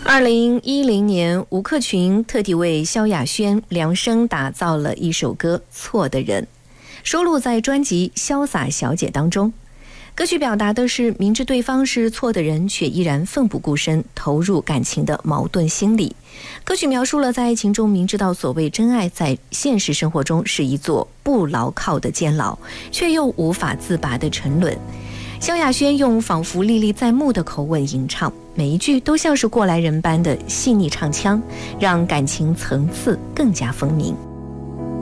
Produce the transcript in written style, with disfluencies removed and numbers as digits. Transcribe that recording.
2010年，吴克群特地为萧亚轩量身打造了一首歌《错的人》，收录在专辑《潇洒小姐》当中。歌曲表达的是明知对方是错的人，却依然奋不顾身投入感情的矛盾心理。歌曲描述了在爱情中明知道所谓真爱在现实生活中是一座不牢靠的监牢，却又无法自拔的沉沦。萧亚轩用仿佛历历在目的口吻吟唱，每一句都像是过来人般的细腻唱腔，让感情层次更加分明。